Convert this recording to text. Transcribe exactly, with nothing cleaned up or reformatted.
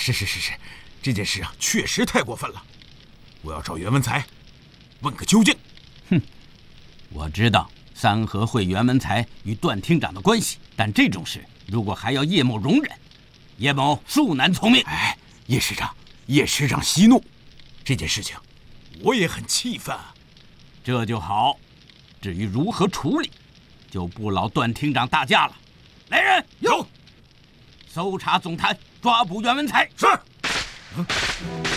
是是是是，这件事啊，确实太过分了。我要找袁文才，问个究竟。 哼，我知道三合会袁文才与段厅长的关系，但这种事如果还要叶某容忍，叶某恕难从命。 哎，叶师长，叶师长息怒，这件事情我也很气愤啊。 这就好，至于如何处理，就不劳段厅长大驾了。来人， 有。 搜查总坛，抓捕袁文才。 是。嗯